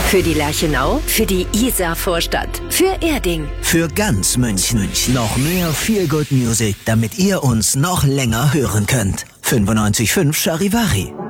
Für die Lerchenau, für die Isar-Vorstadt, für Erding. Für ganz München. Noch mehr Feel-Good Music, damit ihr uns noch länger hören könnt. 95.5 Charivari.